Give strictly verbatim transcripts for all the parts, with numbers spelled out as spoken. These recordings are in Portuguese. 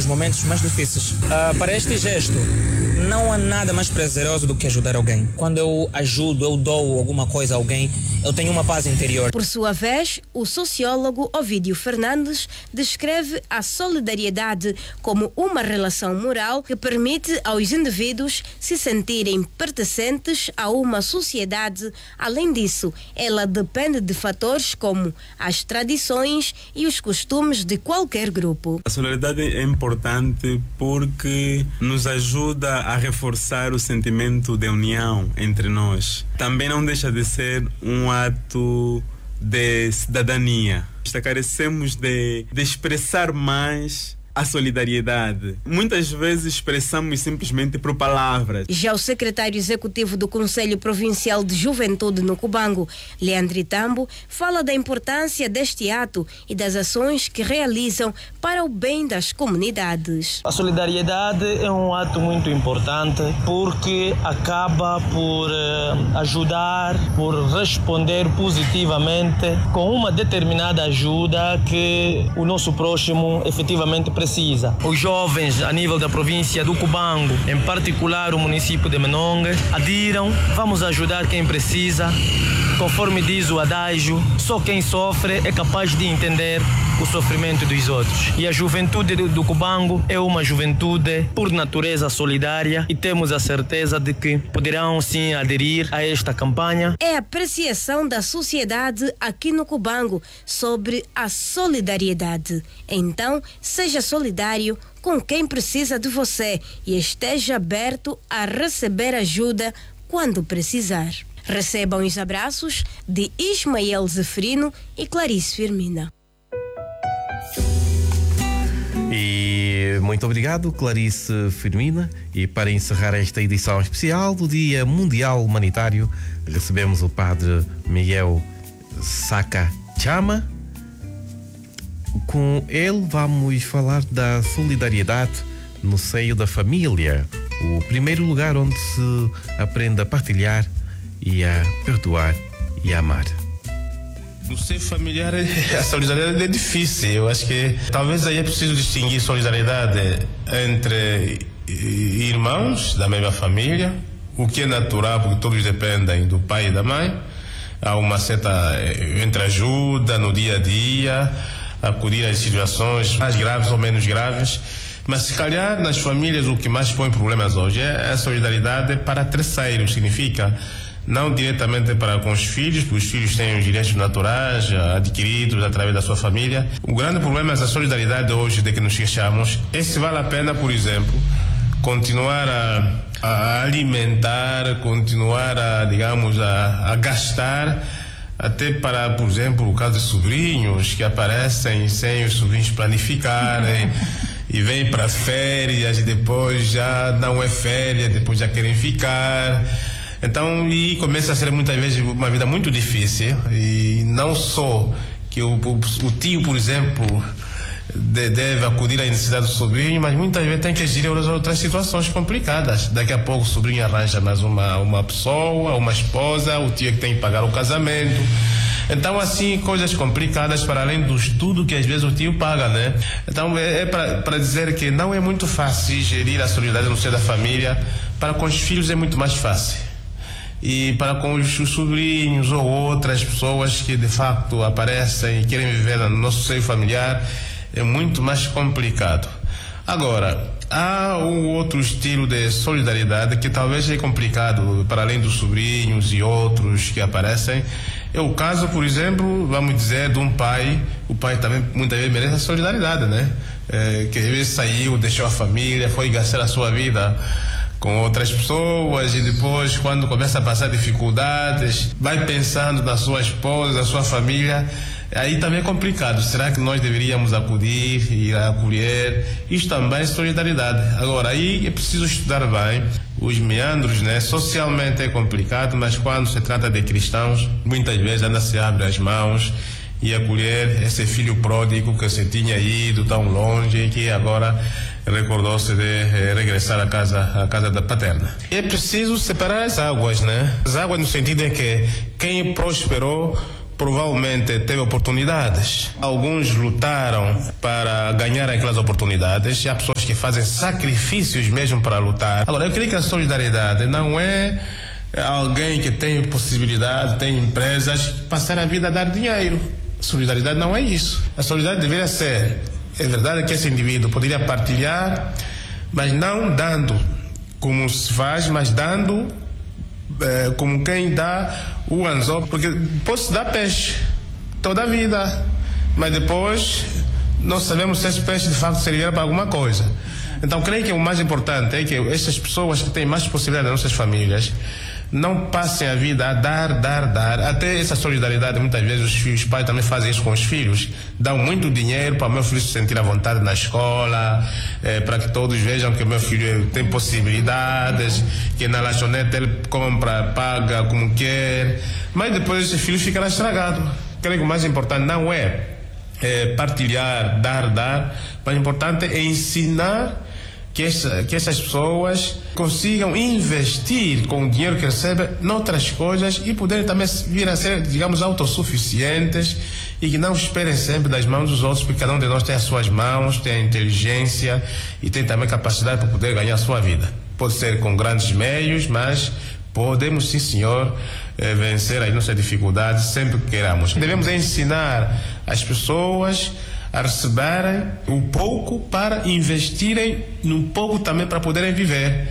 nos momentos mais difíceis. Uh, para este gesto, não há nada mais prazeroso do que ajudar alguém. Quando eu ajudo, eu dou alguma coisa a alguém, eu tenho uma paz interior. Por sua vez, o sociólogo Ovídio Fernandes descreve a solidariedade como uma relação moral que permite aos indivíduos se sentirem pertencentes a uma sociedade. Além disso, ela depende de fatores como as tradições e os costumes de qualquer grupo. A solidariedade é importante porque nos ajuda a reforçar o sentimento de união entre nós. Também não deixa de ser um ato de cidadania. Carecemos de, de expressar mais a solidariedade. Muitas vezes expressamos simplesmente por palavras. Já o secretário executivo do Conselho Provincial de Juventude no Cubango, Leandro Tambo, fala da importância deste ato e das ações que realizam para o bem das comunidades. A solidariedade é um ato muito importante porque acaba por uh, ajudar, por responder positivamente com uma determinada ajuda que o nosso próximo efetivamente precisa. Os jovens a nível da província do Cubango, em particular o município de Menongue, adiram, vamos ajudar quem precisa. Conforme diz o adágio, só quem sofre é capaz de entender o sofrimento dos outros. E a juventude do Cubango é uma juventude por natureza solidária e temos a certeza de que poderão sim aderir a esta campanha. É a apreciação da sociedade aqui no Cubango sobre a solidariedade. Então, seja solidário com quem precisa de você e esteja aberto a receber ajuda quando precisar. Recebam os abraços de Ismael Zeferino e Clarice Firmina. E muito obrigado, Clarice Firmina. E para encerrar esta edição especial do Dia Mundial Humanitário, recebemos o Padre Miguel Saca Chama. Com ele vamos falar da solidariedade no seio da família, o primeiro lugar onde se aprende a partilhar e a perdoar e a amar. No seio familiar, a solidariedade é difícil. Eu acho que talvez aí é preciso distinguir solidariedade entre irmãos da mesma família, o que é natural porque todos dependem do pai e da mãe. Há uma certa entreajuda no dia a dia, acudir às situações mais graves ou menos graves. Mas se calhar nas famílias o que mais põe problemas hoje é a solidariedade para terceiros. Significa não diretamente para com os filhos, porque os filhos têm os direitos naturais adquiridos através da sua família. O grande problema é a solidariedade hoje de que nos queixamos é se vale a pena, por exemplo, continuar a, a alimentar, continuar a, digamos, a, a gastar, até para, por exemplo, o caso de sobrinhos que aparecem sem os sobrinhos planificarem e vêm para férias e depois já não é férias, depois já querem ficar. Então, e começa a ser muitas vezes uma vida muito difícil, e não só que o, o, o tio, por exemplo, de, deve acudir à necessidade do sobrinho, mas muitas vezes tem que agir em outras situações complicadas. Daqui a pouco o sobrinho arranja mais uma, uma pessoa, uma esposa, o tio é que tem que pagar o casamento. Então, assim, coisas complicadas para além do estudo que às vezes o tio paga, né? Então, é, é para dizer que não é muito fácil gerir a solidariedade no seio da família. Para com os filhos é muito mais fácil. E para com os sobrinhos ou outras pessoas que de facto aparecem e querem viver no nosso seio familiar, é muito mais complicado. Agora, há um outro estilo de solidariedade que talvez é complicado, para além dos sobrinhos e outros que aparecem. É o caso, por exemplo, vamos dizer, de um pai. O pai também muitas vezes merece a solidariedade, né? É, que às vezes saiu, deixou a família, foi gastar a sua vida com outras pessoas e depois, quando começa a passar dificuldades, vai pensando na sua esposa, na sua família. Aí também é complicado. Será que nós deveríamos acudir, ir a acolher? Isto também é solidariedade. Agora, aí é preciso estudar bem os meandros, né? Socialmente é complicado, mas quando se trata de cristãos, muitas vezes ainda se abre as mãos e acolher esse filho pródigo que se tinha ido tão longe e que agora recordou-se de eh, regressar à casa, à casa da paterna. É preciso separar as águas, né? As águas no sentido em que quem prosperou provavelmente teve oportunidades. Alguns lutaram para ganhar aquelas oportunidades e há pessoas que fazem sacrifícios mesmo para lutar. Agora, eu creio que a solidariedade não é alguém que tem possibilidade, tem empresas, passar a vida a dar dinheiro. Solidariedade não é isso. A solidariedade deveria ser, é verdade que esse indivíduo poderia partilhar, mas não dando como se faz, mas dando é, como quem dá o anzol, porque pode-se dar peixe toda a vida, mas depois não sabemos se esse peixe de facto serviria para alguma coisa. Então creio que o mais importante é que essas pessoas que têm mais possibilidade nas nossas famílias não passem a vida a dar, dar, dar. Até essa solidariedade, muitas vezes os, filhos, os pais também fazem isso com os filhos. Dão muito dinheiro para o meu filho se sentir à vontade na escola, é, para que todos vejam que o meu filho tem possibilidades, que na lanchonete ele compra, paga como quer. Mas depois esse filho fica lá estragado. Creio que o mais importante não é, é partilhar, dar, dar. O mais importante é ensinar que, essa, que essas pessoas consigam investir com o dinheiro que recebem noutras coisas e poderem também vir a ser, digamos, autossuficientes e que não esperem sempre das mãos dos outros, porque cada um de nós tem as suas mãos, tem a inteligência e tem também capacidade para poder ganhar a sua vida. Pode ser com grandes meios, mas podemos, sim senhor, eh, vencer as nossas dificuldades sempre que queiramos. Devemos ensinar as pessoas a receberem um pouco para investirem num pouco também para poderem viver.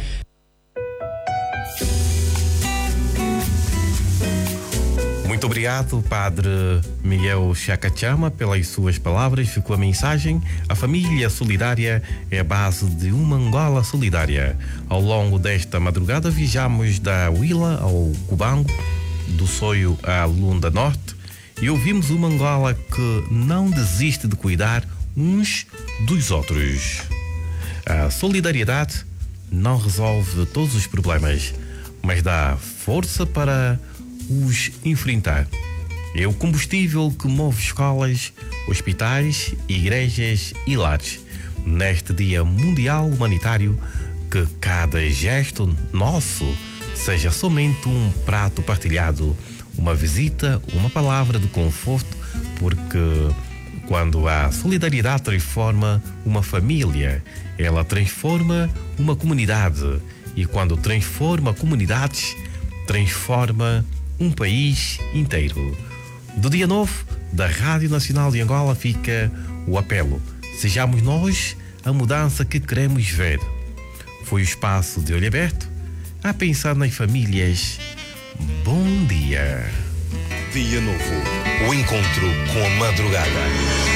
Muito obrigado, Padre Miguel Chakachama, pelas suas palavras. Ficou a mensagem: a família solidária é a base de uma Angola solidária. Ao longo desta madrugada viajamos da Huila ao Cubango, do Soio à Lunda Norte, e ouvimos uma Angola que não desiste de cuidar uns dos outros. A solidariedade não resolve todos os problemas, mas dá força para os enfrentar. É o combustível que move escolas, hospitais, igrejas e lares. Neste Dia Mundial Humanitário, que cada gesto nosso seja somente um prato partilhado, uma visita, uma palavra de conforto, porque quando a solidariedade transforma uma família, ela transforma uma comunidade, e quando transforma comunidades, transforma um país inteiro. Do Dia Novo da Rádio Nacional de Angola fica o apelo: sejamos nós a mudança que queremos ver. Foi o espaço de olho aberto a pensar nas famílias. Bom dia. Dia Novo, o encontro com a madrugada.